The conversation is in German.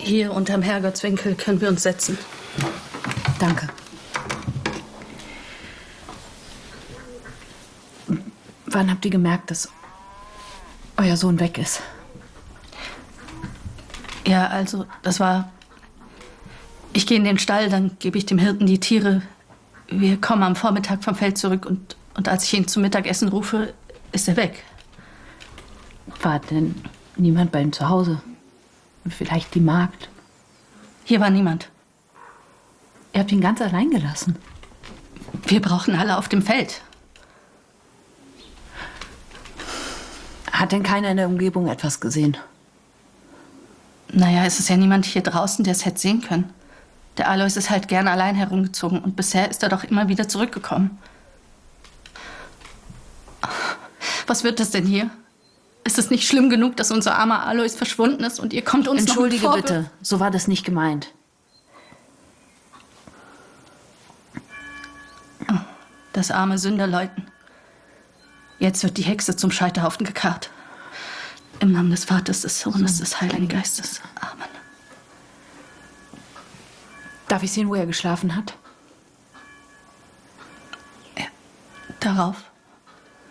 Hier unterm Herrgottswinkel können wir uns setzen. Danke. Wann habt ihr gemerkt, dass euer Sohn weg ist? Ja, also, das war... Ich gehe in den Stall, dann gebe ich dem Hirten die Tiere. Wir kommen am Vormittag vom Feld zurück und als ich ihn zum Mittagessen rufe, ist er weg. War denn niemand bei ihm zu Hause? Vielleicht die Magd? Hier war niemand. Ihr habt ihn ganz allein gelassen? Wir brauchen alle auf dem Feld. Hat denn keiner in der Umgebung etwas gesehen? Naja, es ist ja niemand hier draußen, der es hätte sehen können. Der Alois ist halt gern allein herumgezogen und bisher ist er doch immer wieder zurückgekommen. Was wird das denn hier? Ist es nicht schlimm genug, dass unser armer Alois verschwunden ist und ihr kommt uns Entschuldige noch mit bitte, so war das nicht gemeint. Das arme Sünderleuten. Jetzt wird die Hexe zum Scheiterhaufen gekarrt. Im Namen des Vaters, des Sohnes, des Heiligen Geistes. Amen. Darf ich sehen, wo er geschlafen hat? Ja, darauf.